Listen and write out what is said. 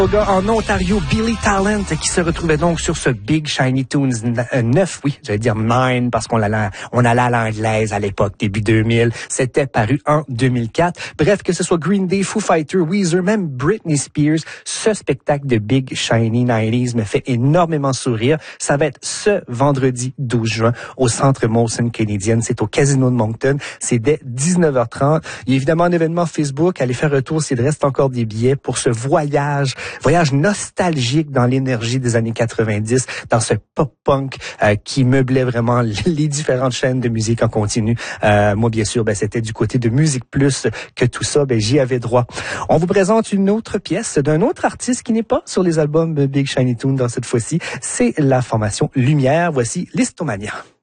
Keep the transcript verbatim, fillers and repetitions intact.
En Ontario, Billy Talent qui se retrouvait donc sur ce Big Shiny Tunes neuf, oui, j'allais dire nine parce qu'on allait, on allait à l'anglaise à l'époque, début deux mille. C'était paru en deux mille quatre. Bref, que ce soit Green Day, Foo Fighters, Weezer, même Britney Spears, ce spectacle de Big Shiny nineties me fait énormément sourire. Ça va être ce vendredi douze juin au Centre Molson Canadian. C'est au Casino de Moncton. C'est dès dix-neuf heures trente. Il y a évidemment un événement Facebook. Allez faire un tour s'il reste encore des billets pour ce voyage Voyage nostalgique dans l'énergie des années quatre-vingt-dix, dans ce pop-punk euh, qui meublait vraiment les différentes chaînes de musique en continu. Euh, moi, bien sûr, ben, c'était du côté de Musique Plus que tout ça, ben, j'y avais droit. On vous présente une autre pièce d'un autre artiste qui n'est pas sur les albums Big Shiny Tunes dans cette fois-ci. C'est la formation Lumière. Voici Listomania.